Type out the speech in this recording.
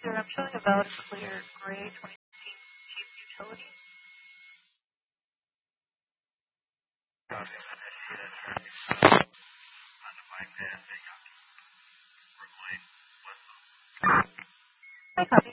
Here, I'm showing about a clear gray 2016 Jeep utility. Hi, copy.